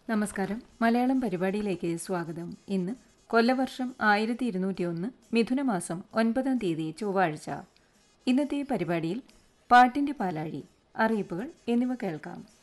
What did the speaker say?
നമസ്കാരം. മലയാളം പരിപാടിയിലേക്ക് സ്വാഗതം. ഇന്ന് കൊല്ലവർഷം 1201 മിഥുനമാസം 9 ചൊവ്വാഴ്ച. ഇന്നത്തെ പരിപാടിയിൽ പാട്ടിന്റെ പാലാഴി, അറിയിപ്പുകൾ എന്നിവ കേൾക്കാം.